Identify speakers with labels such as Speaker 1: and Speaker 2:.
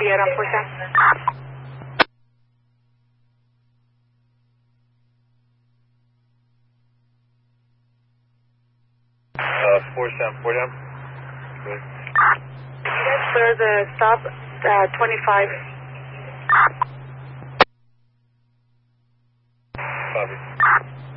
Speaker 1: 38 on 47.
Speaker 2: 47, 49. Good.
Speaker 1: Yes, sir, the stop 25.
Speaker 2: Copy.